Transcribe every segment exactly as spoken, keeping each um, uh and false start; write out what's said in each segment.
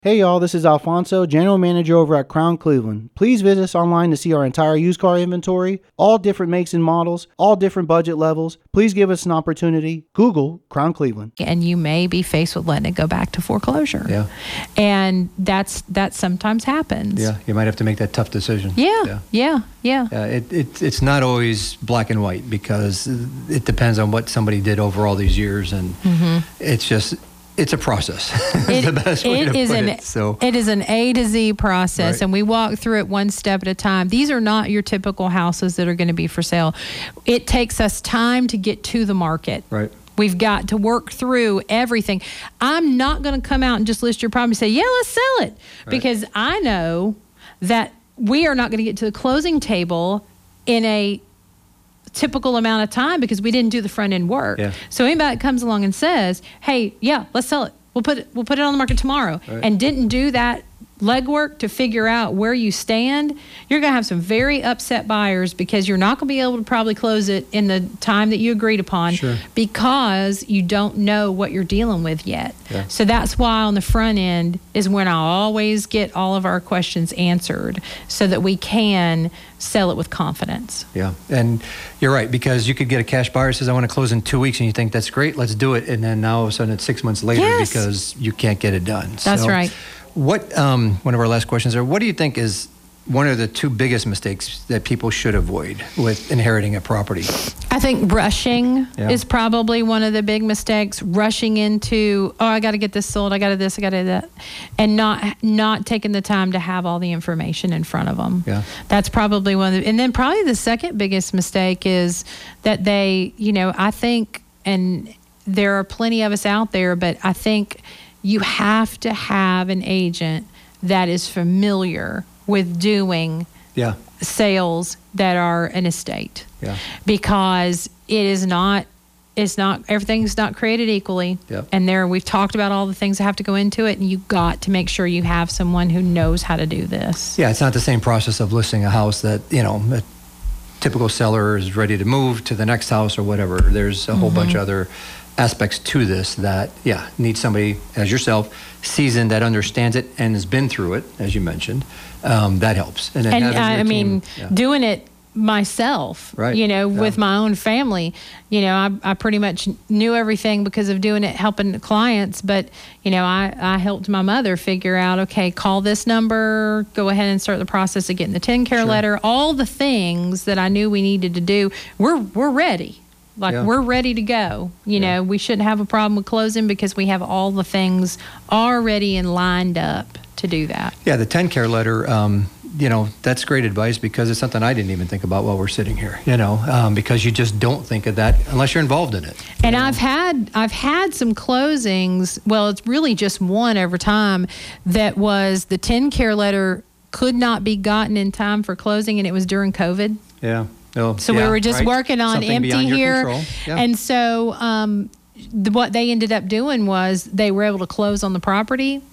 Hey y'all, this is Alfonso, General Manager over at Crown Cleveland. Please visit us online to see our entire used car inventory, all different makes and models, all different budget levels. Please give us an opportunity. Google Crown Cleveland. And you may be faced with letting it go back to foreclosure. Yeah. And that's that sometimes happens. Yeah, you might have to make that tough decision. Yeah, yeah, yeah. yeah. yeah it, it, it's not always black and white because it depends on what somebody did over all these years. And mm-hmm. it's just... It's a process. It, the best way it to is put an, it. So it is an A to Z process, right. and we walk through it one step at a time. These are not your typical houses that are going to be for sale. It takes us time to get to the market. Right. We've got to work through everything. I'm not going to come out and just list your property and say, yeah, let's sell it. Right. Because I know that we are not going to get to the closing table in a typical amount of time because we didn't do the front end work. Yeah. So anybody that comes along and says, hey, yeah, let's sell it. We'll put it, we'll put it on the market tomorrow. Right. And didn't do that legwork to figure out where you stand, you're going to have some very upset buyers because you're not going to be able to probably close it in the time that you agreed upon sure. because you don't know what you're dealing with yet. Yeah. So that's why on the front end is when I always get all of our questions answered so that we can sell it with confidence. Yeah, and you're right, because you could get a cash buyer who says, I want to close in two weeks, and you think, that's great, let's do it, and then now all of a sudden it's six months later yes. because you can't get it done. That's so right. What, um, one of our last questions are, what do you think is one of the two biggest mistakes that people should avoid with inheriting a property? I think rushing yeah. is probably one of the big mistakes. Rushing into, oh, I got to get this sold, I got to this, I got to that, and not not taking the time to have all the information in front of them. Yeah. That's probably one of the, and then probably the second biggest mistake is that they, you know, I think, and there are plenty of us out there, but I think you have to have an agent that is familiar with doing yeah. sales that are an estate. Yeah. Because it is not, it's not, everything's not created equally. Yep. And there, we've talked about all the things that have to go into it, and you got to make sure you have someone who knows how to do this. Yeah, it's not the same process of listing a house that, you know, a typical seller is ready to move to the next house or whatever. There's a whole mm-hmm. bunch of other aspects to this that, yeah, need somebody as yourself, seasoned, that understands it and has been through it, as you mentioned. Um, that helps. And, then and I, I mean, yeah. doing it myself, right. you know, yeah. with my own family, you know, I, I pretty much knew everything because of doing it, helping the clients. But, you know, I, I helped my mother figure out, okay, call this number, go ahead and start the process of getting the ten care sure. letter, all the things that I knew we needed to do. We're, we're ready. Like yeah. we're ready to go. You yeah. know, we shouldn't have a problem with closing because we have all the things already and lined up to do that. Yeah, the ten care letter, um, you know, that's great advice because it's something I didn't even think about while we're sitting here, you know, um, because you just don't think of that unless you're involved in it. And know? I've had I've had some closings, well, it's really just one over time, that was the ten care letter could not be gotten in time for closing, and it was during COVID. Yeah. Oh, so yeah, we were just right. working on Something empty here. Yeah. And so um, the, what they ended up doing was they were able to close on the property,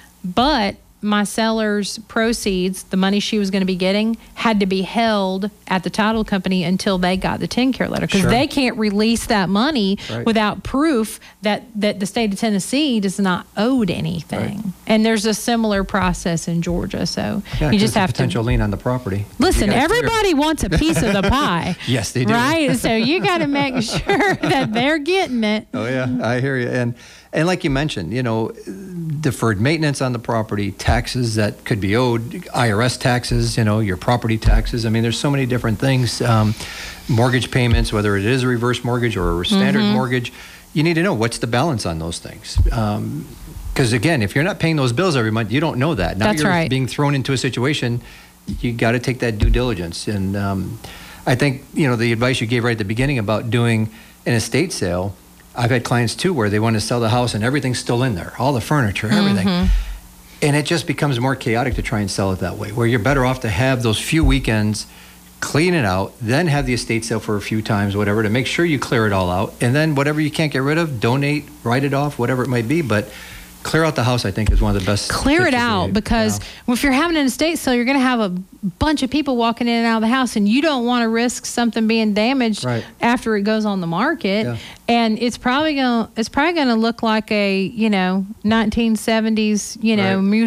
but my seller's proceeds, the money she was going to be getting, had to be held at the title company until they got the ten care letter, because sure. they can't release that money right. without proof that, that the state of Tennessee does not owed anything. Right. And there's a similar process in Georgia. So yeah, you just have potential to lien on the property. listen. Everybody wants a piece of the pie. Yes, they do. Right. So you got to make sure that they're getting it. Oh yeah, I hear you. And and like you mentioned, you know, deferred maintenance on the property, taxes that could be owed, I R S taxes, you know, your property taxes. I mean, there's so many different things. Um, mortgage payments, whether it is a reverse mortgage or a standard mm-hmm. mortgage, you need to know what's the balance on those things. Um, Because again, if you're not paying those bills every month, you don't know that. Now That's you're right. being thrown into a situation, you got to take that due diligence. And um, I think, you know, the advice you gave right at the beginning about doing an estate sale, I've had clients too where they want to sell the house and everything's still in there, all the furniture, everything. Mm-hmm. And it just becomes more chaotic to try and sell it that way, where you're better off to have those few weekends, clean it out, then have the estate sale for a few times, whatever, to make sure you clear it all out. And then whatever you can't get rid of, donate, write it off, whatever it might be. But clear out the house, I think, is one of the best. Clear it out, because yeah. if you're having an estate sale, you're going to have a bunch of people walking in and out of the house, and you don't want to risk something being damaged right. after it goes on the market. Yeah. And it's probably going it's probably going to look like a, you know, nineteen seventies, you know, right. music